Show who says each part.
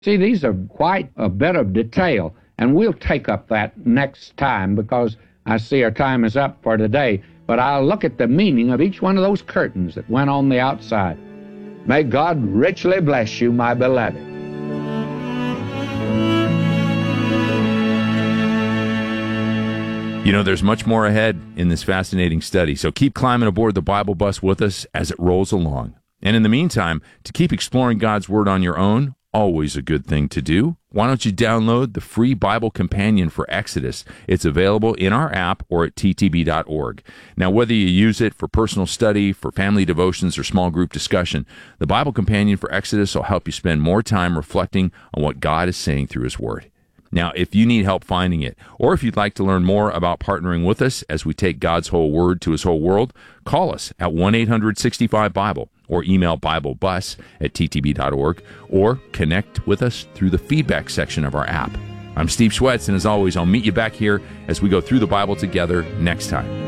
Speaker 1: See, these are quite a bit of detail, and we'll take up that next time because I see our time is up for today. But I'll look at the meaning of each one of those curtains that went on the outside. May God richly bless you, my beloved.
Speaker 2: You know, there's much more ahead in this fascinating study, so keep climbing aboard the Bible bus with us as it rolls along. And in the meantime, to keep exploring God's Word on your own, always a good thing to do, why don't you download the free Bible Companion for Exodus? It's available in our app or at ttb.org. Now, whether you use it for personal study, for family devotions, or small group discussion, the Bible Companion for Exodus will help you spend more time reflecting on what God is saying through His Word. Now, if you need help finding it, or if you'd like to learn more about partnering with us as we take God's whole Word to His whole world, call us at 1-800-65-BIBLE or email BibleBus@ttb.org or connect with us through the feedback section of our app. I'm Steve Schwetz, and as always, I'll meet you back here as we go through the Bible together next time.